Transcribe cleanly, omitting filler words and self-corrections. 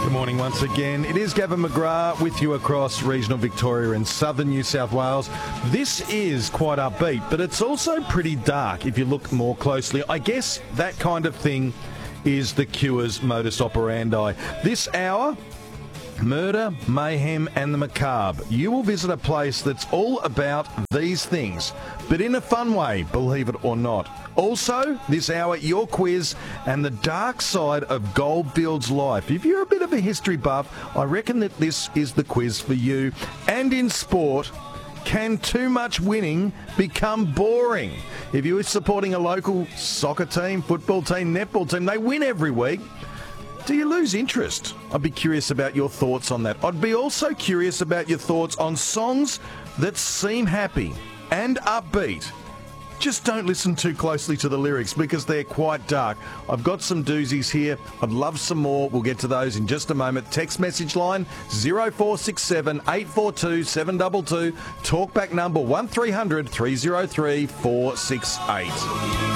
Good morning once again. It is Gavin McGrath with you across regional Victoria and southern New South Wales. This is quite upbeat, but it's also pretty dark if you look more closely. I guess that kind of thing is the Cure's modus operandi. This hour, murder, mayhem and the macabre. You will visit a place that's all about these things, but in a fun way, believe it or not. Also, this hour, your quiz and the dark side of Goldfields life. If you're a bit of a history buff, I reckon that this is the quiz for you. And in sport, can too much winning become boring? If you're supporting a local soccer team, football team, netball team, they win every week. Do you lose interest? I'd be curious about your thoughts on that. I'd be also curious about your thoughts on songs that seem happy and upbeat. Just don't listen too closely to the lyrics because they're quite dark. I've got some doozies here. I'd love some more. We'll get to those in just a moment. Text message line 0467 842 722. Talkback number 1300 303 468.